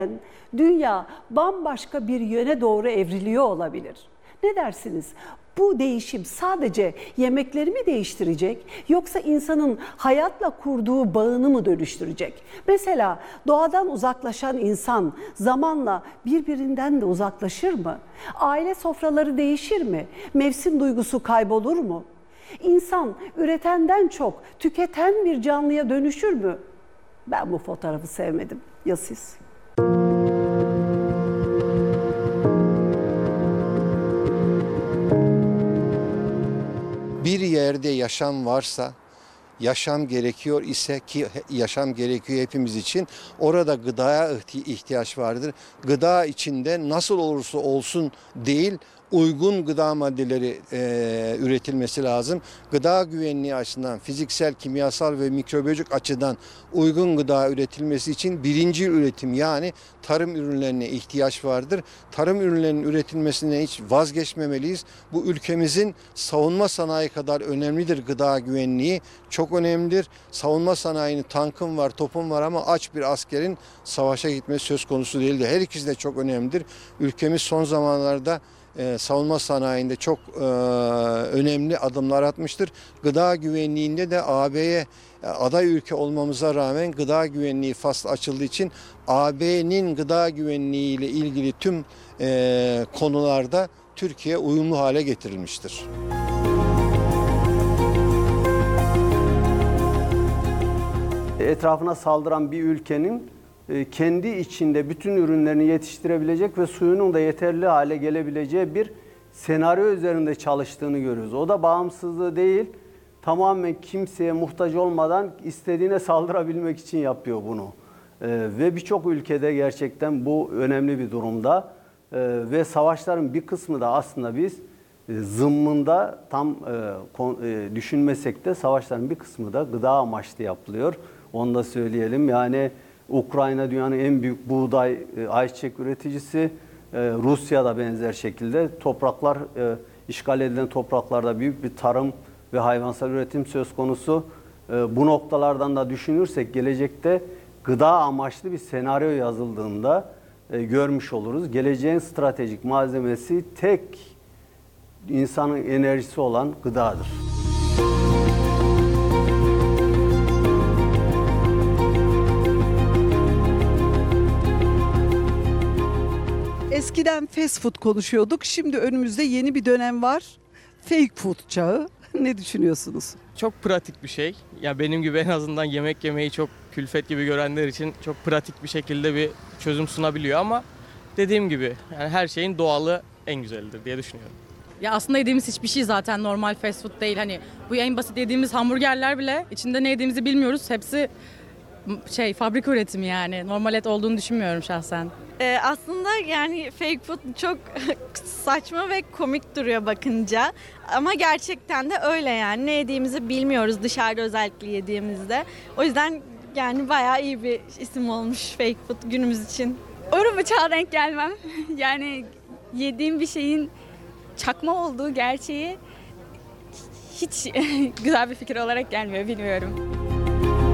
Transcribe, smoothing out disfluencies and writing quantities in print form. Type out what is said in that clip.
dünya bambaşka bir yöne doğru evriliyor olabilir. Ne dersiniz? Bu değişim sadece yemekleri mi değiştirecek yoksa insanın hayatla kurduğu bağını mı dönüştürecek? Mesela doğadan uzaklaşan insan zamanla birbirinden de uzaklaşır mı? Aile sofraları değişir mi? Mevsim duygusu kaybolur mu? İnsan üretenden çok tüketen bir canlıya dönüşür mü? Ben bu fotoğrafı sevmedim. Ya siz? Bir yerde yaşam varsa, yaşam gerekiyor ise ki yaşam gerekiyor hepimiz için, orada gıdaya ihtiyaç vardır. Gıda içinde nasıl olursa olsun değil, uygun gıda maddeleri üretilmesi lazım. Gıda güvenliği açısından, fiziksel, kimyasal ve mikrobiyolojik açıdan uygun gıda üretilmesi için birinci üretim yani tarım ürünlerine ihtiyaç vardır. Tarım ürünlerinin üretilmesinden hiç vazgeçmemeliyiz. Bu ülkemizin savunma sanayi kadar önemlidir gıda güvenliği. Çok önemlidir. Savunma sanayinin tankın var, topun var ama aç bir askerin savaşa gitmesi söz konusu değildir. Her ikisi de çok önemlidir. Ülkemiz son zamanlarda savunma sanayinde çok önemli adımlar atmıştır. Gıda güvenliğinde de AB'ye aday ülke olmamıza rağmen gıda güvenliği faslı açıldığı için AB'nin gıda güvenliği ile ilgili tüm konularda Türkiye uyumlu hale getirilmiştir. Etrafına saldıran bir ülkenin kendi içinde bütün ürünlerini yetiştirebilecek ve suyunun da yeterli hale gelebileceği bir senaryo üzerinde çalıştığını görüyoruz. O da bağımsızlığı değil, tamamen kimseye muhtaç olmadan istediğine saldırabilmek için yapıyor bunu. Ve birçok ülkede gerçekten bu önemli bir durumda. Ve savaşların bir kısmı da aslında biz zımmında tam düşünmesek de savaşların bir kısmı da gıda amaçlı yapılıyor. Onu da söyleyelim. Yani Ukrayna dünyanın en büyük buğday, ayçiçek üreticisi. Rusya da benzer şekilde topraklar, işgal edilen topraklarda büyük bir tarım ve hayvansal üretim söz konusu. Bu noktalardan da düşünürsek gelecekte gıda amaçlı bir senaryo yazıldığında görmüş oluruz. Geleceğin stratejik malzemesi tek insanın enerjisi olan gıdadır. Eskiden fast food konuşuyorduk. Şimdi önümüzde yeni bir dönem var. Fake food çağı. Ne düşünüyorsunuz? Çok pratik bir şey. Ya benim gibi en azından yemek yemeyi çok külfet gibi görenler için çok pratik bir şekilde bir çözüm sunabiliyor ama dediğim gibi yani her şeyin doğalı en güzelidir diye düşünüyorum. Ya aslında yediğimiz hiçbir şey zaten normal fast food değil. Hani bu en basit yediğimiz hamburgerler bile içinde ne yediğimizi bilmiyoruz. Hepsi fabrika üretimi yani. Normal et olduğunu düşünmüyorum şahsen. Aslında yani fake food çok saçma ve komik duruyor bakınca. Ama gerçekten de öyle yani. Ne yediğimizi bilmiyoruz dışarıda özellikle yediğimizde. O yüzden yani bayağı iyi bir isim olmuş fake food günümüz için. Öyle bıçağa denk gelmem. Yani yediğim bir şeyin çakma olduğu gerçeği hiç güzel bir fikir olarak gelmiyor, bilmiyorum.